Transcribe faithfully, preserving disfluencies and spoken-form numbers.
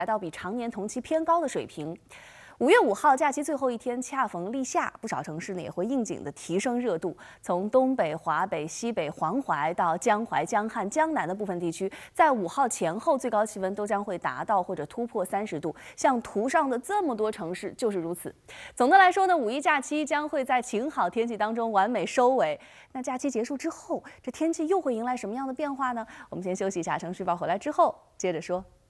来到比常年同期偏高的水平。五月五号假期最后一天，恰逢立夏，不少城市呢也会应景的提升热度。从东北、华北、西北、黄淮到江淮、江汉、江南的部分地区，在五号前后最高气温都将会达到或者突破三十度。像图上的这么多城市就是如此。总的来说呢，五一假期将会在晴好天气当中完美收尾。那假期结束之后，这天气又会迎来什么样的变化呢？我们先休息一下，城市报回来之后接着说。